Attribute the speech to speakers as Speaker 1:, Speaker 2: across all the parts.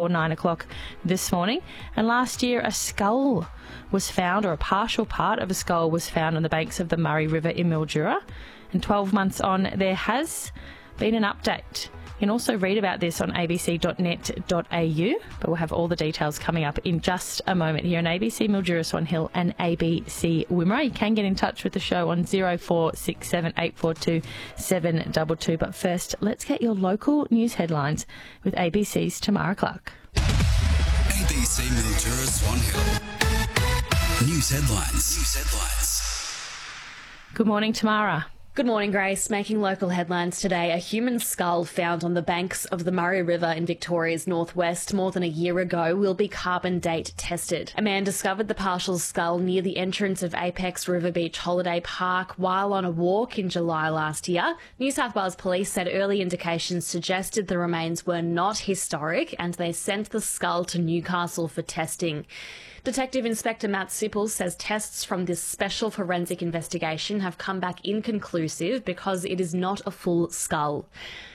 Speaker 1: before 9 o'clock this morning. And last year, a skull was found, or a partial part of a skull was found on the banks of the Murray River in Mildura. And 12 months on, there has been an update. You can also read about this on abc.net.au, but we'll have all the details coming up in just a moment here on ABC Mildura, Swan Hill and ABC Wimmera. You can get in touch with the show on 0467 842 722. But first, let's get your local news headlines with ABC's Tamara Clark.
Speaker 2: ABC Mildura, Swan Hill. News headlines.
Speaker 1: Good morning, Tamara.
Speaker 3: Good morning, Grace. Making local headlines today, a human skull found on the banks of the Murray River in Victoria's northwest more than a year ago will be carbon date tested. A man discovered the partial skull near the entrance of Apex River Beach Holiday Park while on a walk in July last year. New South Wales Police said early indications suggested the remains were not historic, and they sent the skull to Newcastle for testing. Detective Inspector Matt Sippel says tests from this special forensic investigation have come back inconclusive because it is not a full skull.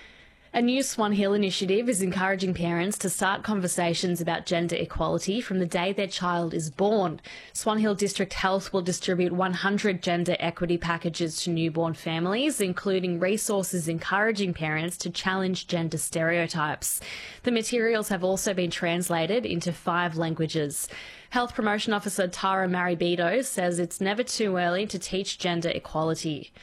Speaker 3: A new Swan Hill initiative is encouraging parents to start conversations about gender equality from the day their child is born. Swan Hill District Health will distribute 100 gender equity packages to newborn families, including resources encouraging parents to challenge gender stereotypes. The materials have also been translated into 5 languages. Health Promotion Officer Tara Maribido says it's never too early to teach gender equality.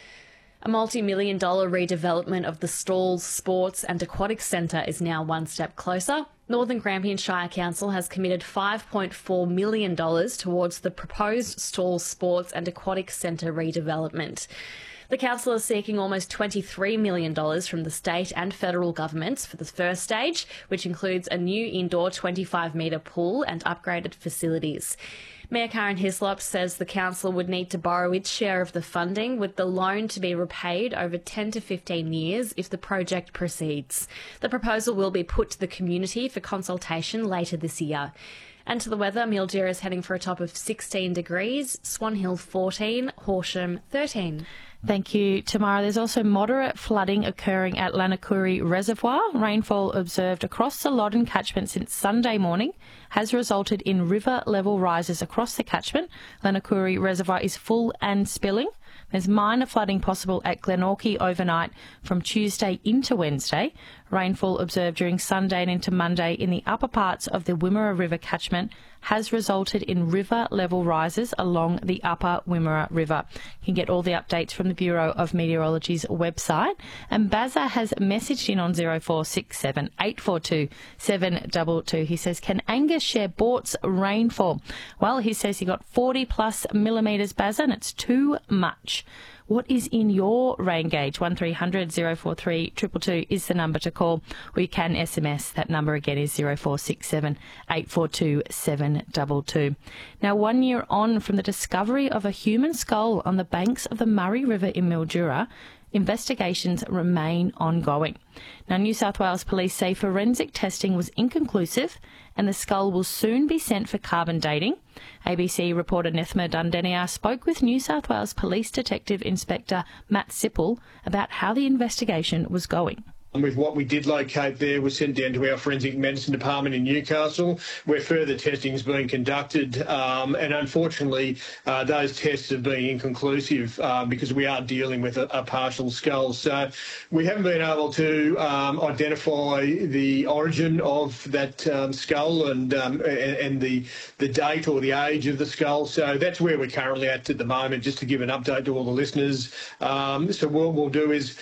Speaker 3: A multi-million-dollar redevelopment of the Stalls Sports and Aquatic Centre is now one step closer. Northern Grampian Shire Council has committed $5.4 million towards the proposed Stalls Sports and Aquatic Centre redevelopment. The council is seeking almost $23 million from the state and federal governments for the first stage, which includes a new indoor 25-metre pool and upgraded facilities. Mayor Karen Hislop says the council would need to borrow its share of the funding, with the loan to be repaid over 10 to 15 years if the project proceeds. The proposal will be put to the community for consultation later this year. And to the weather, Mildura is heading for a top of 16 degrees, Swan Hill 14, Horsham 13.
Speaker 1: Thank you, Tamara. There's also moderate flooding occurring at Lanakuri Reservoir. Rainfall observed across the Loddon catchment since Sunday morning has resulted in river level rises across the catchment. Lanakuri Reservoir is full and spilling. There's minor flooding possible at Glenorchy overnight from Tuesday into Wednesday. Rainfall observed during Sunday and into Monday in the upper parts of the Wimmera River catchment has resulted in river level rises along the upper Wimmera River. You can get all the updates from the Bureau of Meteorology's website. And Bazza has messaged in on 0467 842 722. He says, can Angus share Boort's rainfall? Well, he says he got 40 plus millimetres, Bazza, and it's too much. What is in your rain gauge? 1300 043 222 is the number to call, or you can SMS. That number again is 0467 842 722. Now, 1 year on from the discovery of a human skull on the banks of the Murray River in Mildura, investigations remain ongoing. Now, New South Wales Police say forensic testing was inconclusive and the skull will soon be sent for carbon dating. ABC reporter Nethma Dundenia spoke with New South Wales Police Detective Inspector Matt Sippel about how the investigation was going.
Speaker 4: With what we did locate there was sent down to our forensic medicine department in Newcastle, where further testing is being conducted. And unfortunately, those tests have been inconclusive because we are dealing with a partial skull. So we haven't been able to identify the origin of that skull and the date or the age of the skull. So that's where we're currently at the moment, just to give an update to all the listeners. So what we'll do is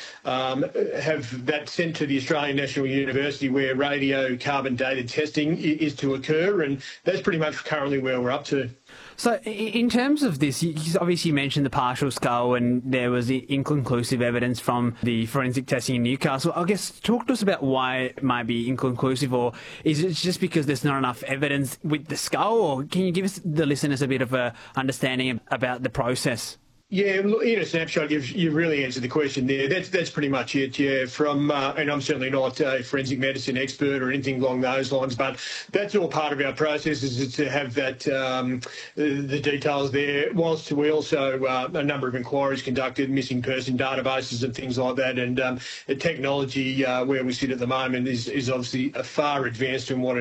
Speaker 4: have that sent to the Australian National University, where radiocarbon dated testing is to occur, and that's pretty much currently where we're up to.
Speaker 5: So in terms of this, you obviously mentioned the partial skull and there was inconclusive evidence from the forensic testing in Newcastle. I guess talk to us about why it might be inconclusive, or is it just because there's not enough evidence with the skull, or can you give us, the listeners, a bit of a understanding about the process?
Speaker 4: Yeah, in a snapshot, you've really answered the question there. That's pretty much it, yeah. And I'm certainly not a forensic medicine expert or anything along those lines, but that's all part of our process, is to have that the details there. Whilst we also a number of inquiries conducted, missing person databases and things like that, and the technology where we sit at the moment is obviously far advanced from what